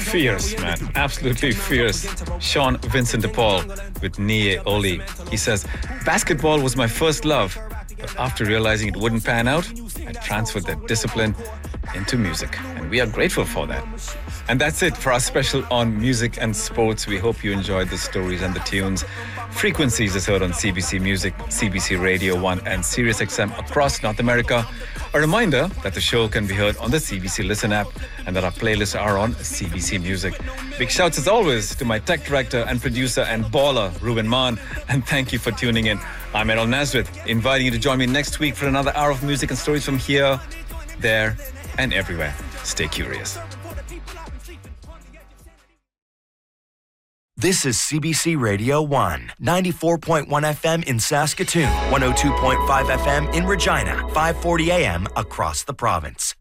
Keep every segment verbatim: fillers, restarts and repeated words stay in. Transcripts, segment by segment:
Fierce, man. Absolutely fierce. Sean Vincent de Paul with Nie Oli. He says, basketball was my first love, but after realizing it wouldn't pan out, I transferred that discipline into music. And we are grateful for that. And that's it for our special on music and sports. We hope you enjoyed the stories and the tunes. Frequencies is heard on C B C Music, C B C Radio one and Sirius X M across North America. A reminder that the show can be heard on the C B C Listen app and that our playlists are on C B C Music. Big shouts as always to my tech director and producer and baller, Ruben Maan. And thank you for tuning in. I'm Errol Nazareth, inviting you to join me next week for another hour of music and stories from here, there, and everywhere. Stay curious. This is C B C Radio one, ninety-four point one F M in Saskatoon, one oh two point five F M in Regina, five forty A M across the province.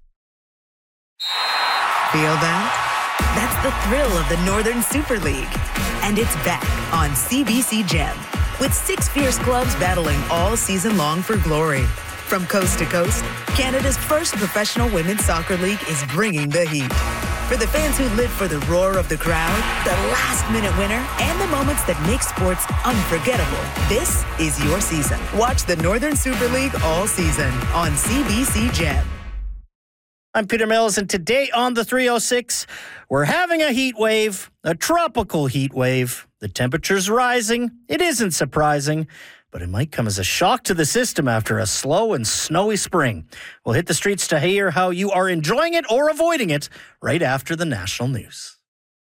Feel that? That's the thrill of the Northern Super League. And it's back on C B C Gem, with six fierce clubs battling all season long for glory. From coast to coast, Canada's first professional women's soccer league is bringing the heat. For the fans who live for the roar of the crowd, the last-minute winner, and the moments that make sports unforgettable, this is your season. Watch the Northern Super League all season on C B C Gem. I'm Peter Mills, and today on the three oh six, we're having a heat wave, a tropical heat wave. The temperature's rising. It isn't surprising, but it might come as a shock to the system after a slow and snowy spring. We'll hit the streets to hear how you are enjoying it or avoiding it right after the national news.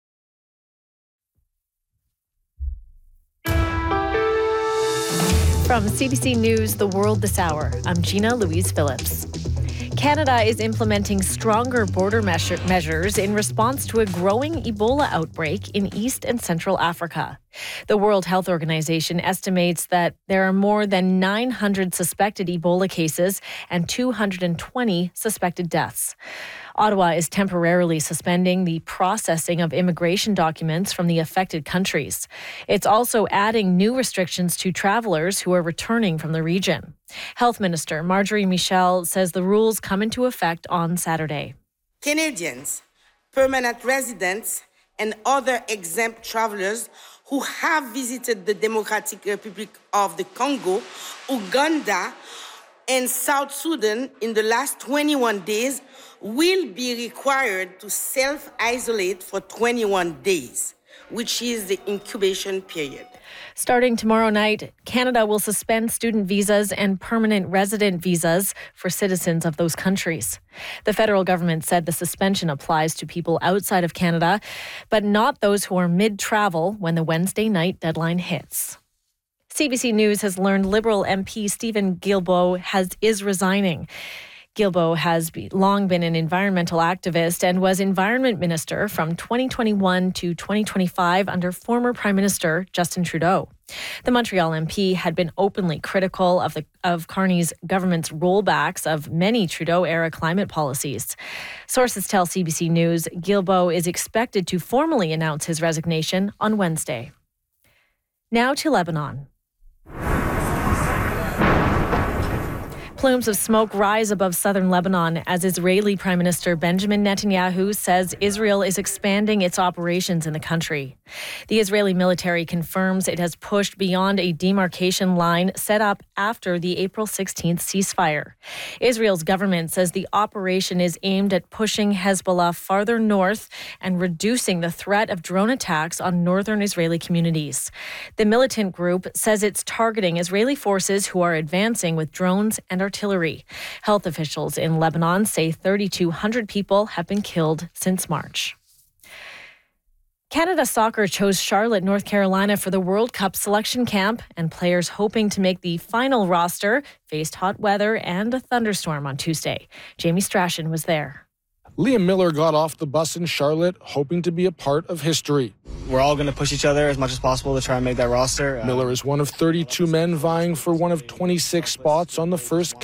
From C B C News, The World This Hour, I'm Gina Louise Phillips. Canada is implementing stronger border measure- measures in response to a growing Ebola outbreak in East and Central Africa. The World Health Organization estimates that there are more than nine hundred suspected Ebola cases and two hundred twenty suspected deaths. Ottawa is temporarily suspending the processing of immigration documents from the affected countries. It's also adding new restrictions to travelers who are returning from the region. Health Minister Marjorie Michel says the rules come into effect on Saturday. Canadians, permanent residents, and other exempt travelers who have visited the Democratic Republic of the Congo, Uganda, and South Sudan in the last twenty-one days will be required to self-isolate for twenty-one days, which is the incubation period. Starting tomorrow night, Canada will suspend student visas and permanent resident visas for citizens of those countries. The federal government said the suspension applies to people outside of Canada, but not those who are mid-travel when the Wednesday night deadline hits. C B C News has learned Liberal M P Stephen Guilbeault has is resigning. Guilbeault has long been an environmental activist and was Environment Minister from twenty twenty-one to twenty twenty-five under former Prime Minister Justin Trudeau. The Montreal M P had been openly critical of the of Carney's government's rollbacks of many Trudeau-era climate policies. Sources tell C B C News Guilbeault is expected to formally announce his resignation on Wednesday. Now to Lebanon. Plumes of smoke rise above southern Lebanon as Israeli Prime Minister Benjamin Netanyahu says Israel is expanding its operations in the country. The Israeli military confirms it has pushed beyond a demarcation line set up after the April sixteenth ceasefire. Israel's government says the operation is aimed at pushing Hezbollah farther north and reducing the threat of drone attacks on northern Israeli communities. The militant group says it's targeting Israeli forces who are advancing with drones and artillery. Health officials in Lebanon say thirty-two hundred people have been killed since March. Canada Soccer chose Charlotte, North Carolina for the World Cup selection camp, and players hoping to make the final roster faced hot weather and a thunderstorm on Tuesday. Jamie Strachan was there. Liam Miller got off the bus in Charlotte, hoping to be a part of history. We're all going to push each other as much as possible to try and make that roster. Miller is one of thirty-two men vying for one of twenty-six spots on the first